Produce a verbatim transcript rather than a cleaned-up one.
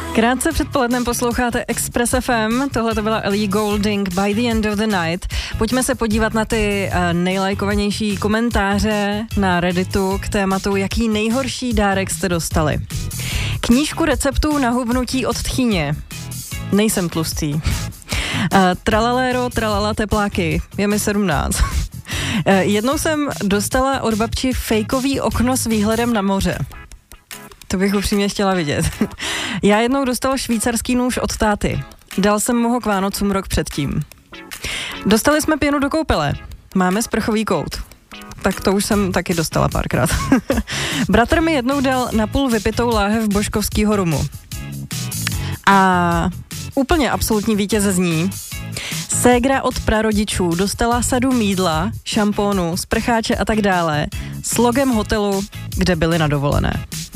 Krátce předpolednem posloucháte Express F M, tohle to byla Ellie Goulding, By the End of the Night. Pojďme se podívat na ty uh, nejlajkovanější komentáře na Redditu k tématu, jaký nejhorší dárek jste dostali. Knížku receptů na hubnutí od tchýně. Nejsem tlustý. Uh, tralaléro, tralala tepláky, je mi sedmnáct. uh, jednou jsem dostala od babči fejkový okno s výhledem na moře. To bych upřímně chtěla vidět. Já jednou dostal švýcarský nůž od táty. Dal jsem mu ho k Vánocům rok předtím. Dostali jsme pěnu do koupele. Máme sprchový kout. Tak to už jsem taky dostala párkrát. Bratr mi jednou dal napůl vypitou láhev božkovskýho rumu. A úplně absolutní vítěze zní: ségra od prarodičů dostala sadu mýdla, šampónu, sprcháče a tak dále s logem hotelu, kde byli na dovolené.